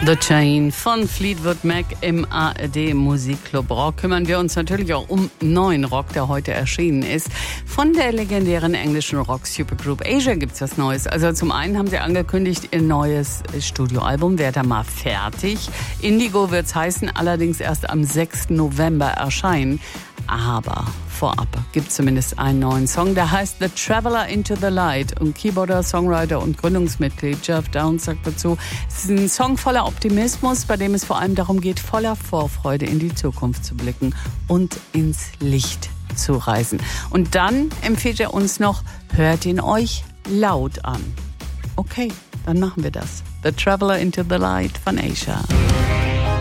The Chain von Fleetwood Mac im ARD Musikclub Rock. Kümmern wir uns natürlich auch um neuen Rock, der heute erschienen ist. Von der legendären englischen Rock-Supergroup Asia gibt's was Neues. Also zum einen haben sie angekündigt, ihr neues Studioalbum wäre da mal fertig. Indigo wird's heißen, allerdings erst am 6. November erscheinen. Aber vorab gibt es zumindest einen neuen Song, der heißt The Traveler into the Light. Und Keyboarder, Songwriter und Gründungsmitglied Geoff Downes sagt dazu, es ist ein Song voller Optimismus, bei dem es vor allem darum geht, voller Vorfreude in die Zukunft zu blicken und ins Licht zu reisen. Und dann empfiehlt er uns noch, hört ihn euch laut an. Okay, dann machen wir das. The Traveler into the Light von Asia.